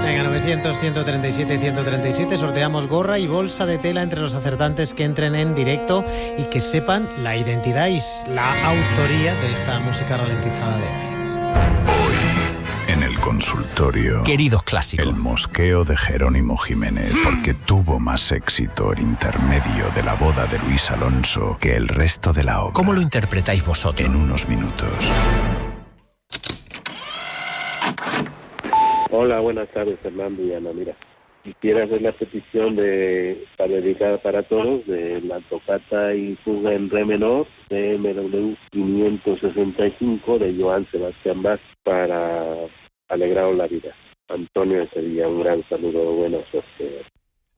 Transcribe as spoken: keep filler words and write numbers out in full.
Venga, novecientos, ciento treinta y siete, ciento treinta y siete. Sorteamos gorra y bolsa de tela entre los acertantes que entren en directo y que sepan la identidad y la autoría de esta música ralentizada de hoy. En el consultorio, queridos clásicos, el mosqueo de Jerónimo Jiménez, porque tuvo más éxito el intermedio de la boda de Luis Alonso que el resto de la obra. ¿Cómo lo interpretáis vosotros? En unos minutos. Hola, buenas tardes, Fernando y Ana. Mira, quisiera hacer la petición de para dedicar para todos de la tocata y fuga en re menor de M W quinientos sesenta y cinco de Johann Sebastian Bach para alegraros la vida. Antonio, ese día un gran saludo, buena suerte.